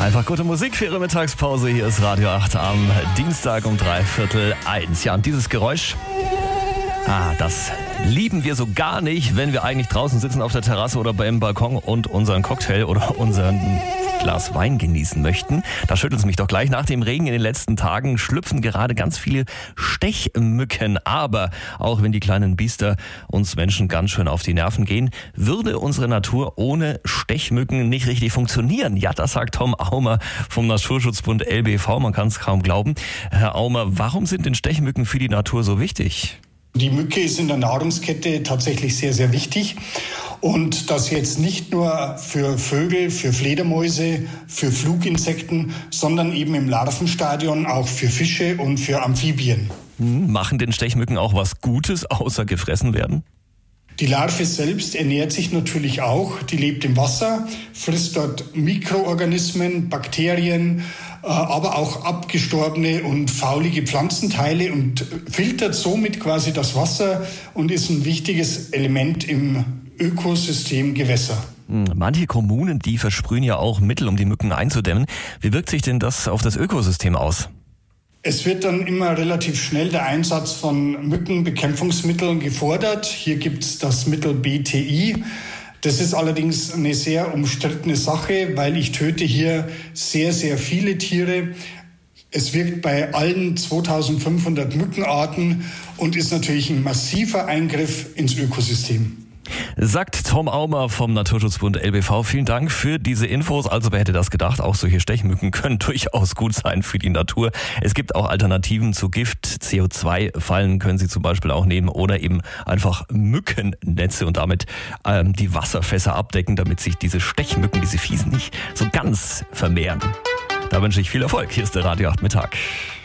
Einfach gute Musik für Ihre Mittagspause. Hier ist Radio 8 am Dienstag um 12:45. Ja, und dieses Geräusch, das lieben wir so gar nicht, wenn wir eigentlich draußen sitzen auf der Terrasse oder beim Balkon und unseren Cocktail oder unseren Glas Wein genießen möchten. Da schüttelt es mich doch gleich. Nach dem Regen in den letzten Tagen schlüpfen gerade ganz viele Stechmücken. Aber auch wenn die kleinen Biester uns Menschen ganz schön auf die Nerven gehen, würde unsere Natur ohne Stechmücken nicht richtig funktionieren. Ja, das sagt Tom Aumer vom Naturschutzbund LBV. Man kann es kaum glauben. Herr Aumer, warum sind denn Stechmücken für die Natur so wichtig? Die Mücke ist in der Nahrungskette tatsächlich sehr, sehr wichtig. Und das jetzt nicht nur für Vögel, für Fledermäuse, für Fluginsekten, sondern eben im Larvenstadion auch für Fische und für Amphibien. Machen denn Stechmücken auch was Gutes, außer gefressen werden? Die Larve selbst ernährt sich natürlich auch. Die lebt im Wasser, frisst dort Mikroorganismen, Bakterien, aber auch abgestorbene und faulige Pflanzenteile und filtert somit quasi das Wasser und ist ein wichtiges Element im Ökosystem Gewässer. Manche Kommunen, die versprühen ja auch Mittel, um die Mücken einzudämmen. Wie wirkt sich denn das auf das Ökosystem aus? Es wird dann immer relativ schnell der Einsatz von Mückenbekämpfungsmitteln gefordert. Hier gibt es das Mittel BTI. Das ist allerdings eine sehr umstrittene Sache, weil ich töte hier sehr, sehr viele Tiere. Es wirkt bei allen 2500 Mückenarten und ist natürlich ein massiver Eingriff ins Ökosystem. Sagt Tom Aumer vom Naturschutzbund LBV. Vielen Dank für diese Infos. Also wer hätte das gedacht, auch solche Stechmücken können durchaus gut sein für die Natur. Es gibt auch Alternativen zu Gift. CO2-Fallen können Sie zum Beispiel auch nehmen oder eben einfach Mückennetze und damit die Wasserfässer abdecken, damit sich diese Stechmücken, diese Fiesen nicht so ganz vermehren. Da wünsche ich viel Erfolg. Hier ist der Radio 8 Mittag.